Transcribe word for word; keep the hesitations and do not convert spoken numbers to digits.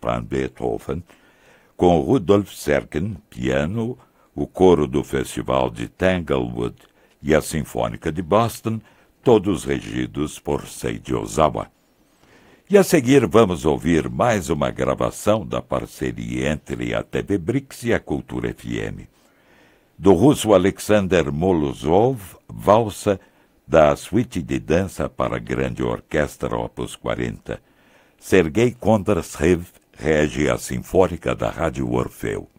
van Beethoven, com Rudolf Serkin, piano, o coro do Festival de Tanglewood e a Sinfônica de Boston, todos regidos por Seiji Ozawa. E a seguir vamos ouvir mais uma gravação da parceria entre a T V Brix e a Cultura F M. Do russo Alexander Molozov, valsa da suíte de dança para grande orquestra Opus quarenta. Sergei Kondrashev rege a Sinfônica da Rádio Orfeu.